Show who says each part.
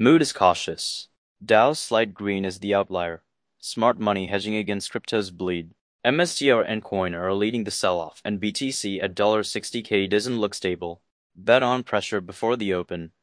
Speaker 1: Mood is cautious. Dow's slight green is the outlier. Smart money hedging against crypto's bleed. MSTR and Coin are leading the sell-off, and BTC at $60K doesn't look stable. Bet on pressure before the open.